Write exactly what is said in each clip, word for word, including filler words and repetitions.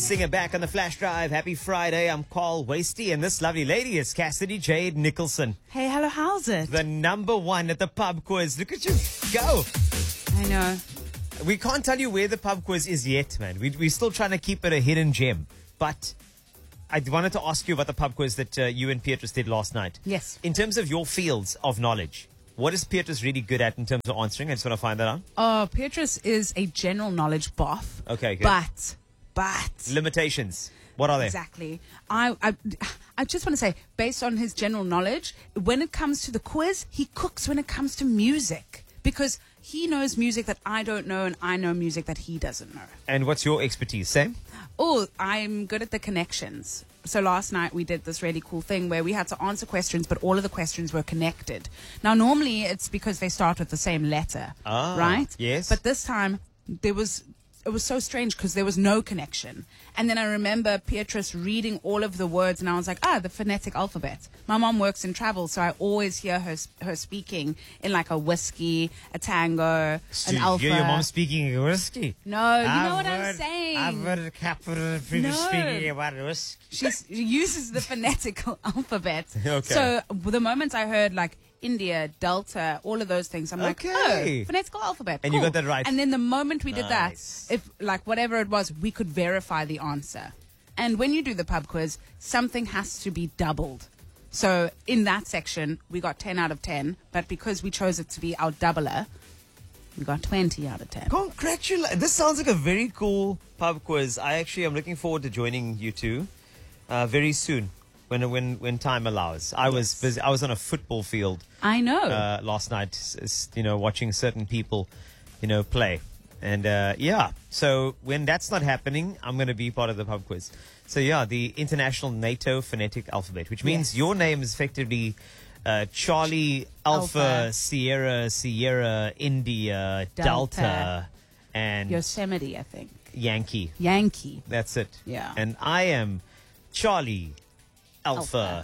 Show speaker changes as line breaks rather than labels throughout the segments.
Singer back on the flash drive. Happy Friday. I'm Carl Wasty, and this lovely lady is Cassidy Jade Nicholson.
Hey, hello, how's it?
The number one at the pub quiz. Look at you go.
I know.
We can't tell you where the pub quiz is yet, man. We, we're still trying to keep it a hidden gem. But I wanted to ask you about the pub quiz that uh, you and Beatrice did last night.
Yes.
In terms of your fields of knowledge, what is Beatrice really good at in terms of answering? I just want to find that out.
Oh, Beatrice is a general knowledge buff.
Okay, good.
But, but.
Limitations. What are they?
Exactly. I, I, I just want to say, based on his general knowledge, when it comes to the quiz, he cooks when it comes to music. Because he knows music that I don't know, and I know music that he doesn't know.
And what's your expertise? Same?
Oh, I'm good at the connections. So last night we did this really cool thing where we had to answer questions, but all of the questions were connected. Now, normally it's because they start with the same letter,
Ah,
right?
yes.
But this time there was... It was so strange because there was no connection. And then I remember Beatrice reading all of the words, and I was like, ah, the phonetic alphabet. My mom works in travel, so I always hear her her speaking in like a whiskey, a tango,
So
an
you
alpha.
hear your mom speaking whiskey?
No, you know
I've
what I'm
heard-
saying.
I've heard a couple of people
No.
speaking about whiskey.
She's, she uses the phonetical alphabet.
Okay.
So the moment I heard like India, Delta, all of those things, I'm like,
Okay.
oh, phonetical alphabet.
And you
cool.
got that right.
And then the moment we did
Nice.
that, if like whatever it was, we could verify the answer. And when you do the pub quiz, something has to be doubled. So in that section, we got ten out of ten, but because we chose it to be our doubler, we got twenty out of ten.
Congratulations. This sounds like a very cool pub quiz. I actually am looking forward to joining you two uh, very soon when when when time allows. I was
Yes.
busy. I was on a football field
I know.
uh, last night, s- s- you know, watching certain people, you know, play. And uh, yeah, so when that's not happening, I'm going to be part of the pub quiz. So yeah, the International NATO Phonetic Alphabet, which means
Yes.
your name is effectively uh, Charlie, Alpha,
Alpha.
Sierra, Sierra, India, Delta,
Delta.
and
Yosemite, I think.
Yankee.
Yankee.
That's it.
Yeah.
And I am Charlie, Alpha,
Alpha.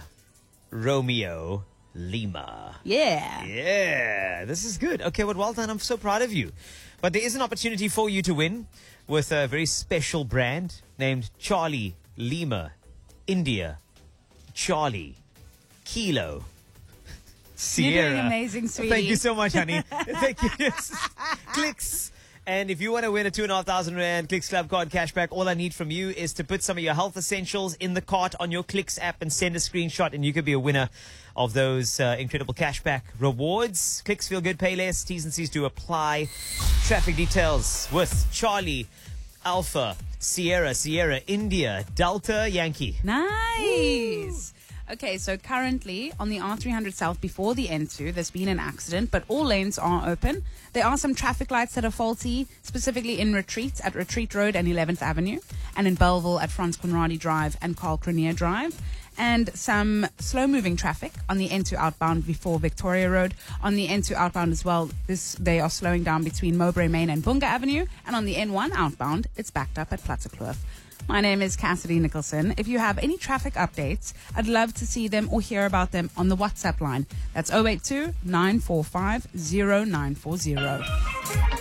Romeo, Lima.
Yeah.
Yeah, this is good. Okay, well, well done. I'm so proud of you. But there is an opportunity for you to win with a very special brand named Charlie Lima India Charlie Kilo Sierra.
You're doing amazing, sweetie.
Thank you so much, honey. Thank you. Yes. Clicks. And if you want to win a two and a half thousand rand Clicks Club card cashback, all I need from you is to put some of your health essentials in the cart on your Clicks app and send a screenshot, and you could be a winner of those uh, incredible cashback rewards. Clicks feel good, pay less. T's and C's do apply. Traffic details with Charlie, Alpha, Sierra, Sierra, India, Delta, Yankee.
Nice. Okay, so currently on the R three hundred South before the N two, there's been an accident, but all lanes are open. There are some traffic lights that are faulty, specifically in Retreat at Retreat Road and eleventh Avenue, and in Belleville at Franz Conradi Drive and Carl Cronier Drive, and some slow-moving traffic on the N two outbound before Victoria Road. On the N two outbound as well, this they are slowing down between Mowbray Main and Bunga Avenue, and on the N one outbound, it's backed up at Platzerkloof. My name is Cassidy Nicholson. If you have any traffic updates, I'd love to see them or hear about them on the WhatsApp line. That's zero eight two, nine four five, zero nine four zero.